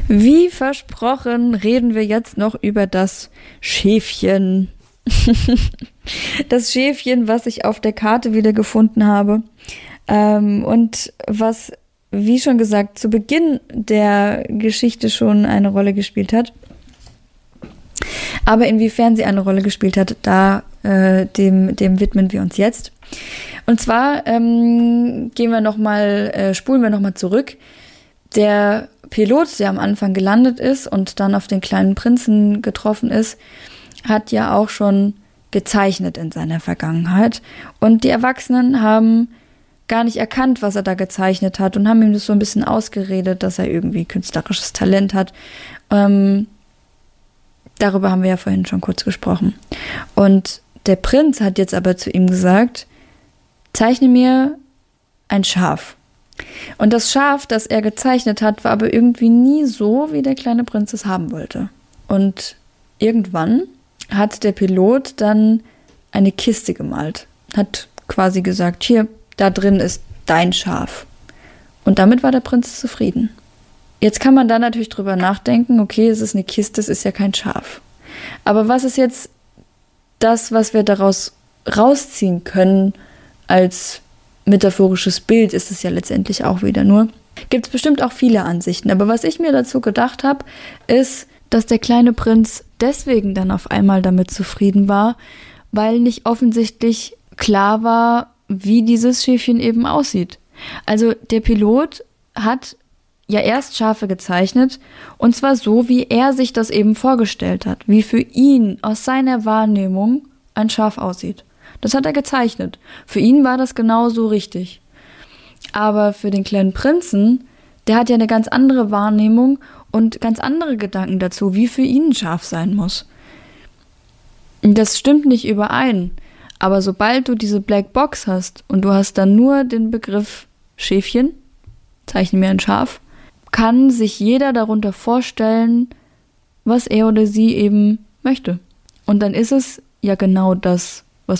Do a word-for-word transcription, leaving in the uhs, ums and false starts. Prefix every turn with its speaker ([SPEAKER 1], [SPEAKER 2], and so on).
[SPEAKER 1] Wie versprochen reden wir jetzt noch über das Schäfchen. Das Schäfchen, was ich auf der Karte wieder gefunden habe. Ähm, und was, wie schon gesagt, zu Beginn der Geschichte schon eine Rolle gespielt hat. Aber inwiefern sie eine Rolle gespielt hat, da äh, dem, dem widmen wir uns jetzt. Und zwar ähm, gehen wir noch mal, äh, spulen wir nochmal zurück. Der Pilot, der am Anfang gelandet ist und dann auf den kleinen Prinzen getroffen ist, hat ja auch schon gezeichnet in seiner Vergangenheit. Und die Erwachsenen haben gar nicht erkannt, was er da gezeichnet hat und haben ihm das so ein bisschen ausgeredet, dass er irgendwie künstlerisches Talent hat. Ähm, darüber haben wir ja vorhin schon kurz gesprochen. Und der Prinz hat jetzt aber zu ihm gesagt, zeichne mir ein Schaf. Und das Schaf, das er gezeichnet hat, war aber irgendwie nie so, wie der kleine Prinz es haben wollte. Und irgendwann hat der Pilot dann eine Kiste gemalt. Hat quasi gesagt, hier, da drin ist dein Schaf. Und damit war der Prinz zufrieden. Jetzt kann man da natürlich drüber nachdenken, okay, es ist eine Kiste, es ist ja kein Schaf. Aber was ist jetzt das, was wir daraus rausziehen können als metaphorisches Bild, ist es ja letztendlich auch wieder nur. Gibt es bestimmt auch viele Ansichten. Aber was ich mir dazu gedacht habe, ist, dass der kleine Prinz deswegen dann auf einmal damit zufrieden war, weil nicht offensichtlich klar war, wie dieses Schäfchen eben aussieht. Also der Pilot hat ja erst Schafe gezeichnet und zwar so, wie er sich das eben vorgestellt hat, wie für ihn aus seiner Wahrnehmung ein Schaf aussieht. Das hat er gezeichnet. Für ihn war das genauso richtig. Aber für den kleinen Prinzen, der hat ja eine ganz andere Wahrnehmung und ganz andere Gedanken dazu, wie für ihn ein Schaf sein muss. Das stimmt nicht überein. Aber sobald du diese Black Box hast und du hast dann nur den Begriff Schäfchen, zeichne mir ein Schaf, kann sich jeder darunter vorstellen, was er oder sie eben möchte. Und dann ist es ja genau das,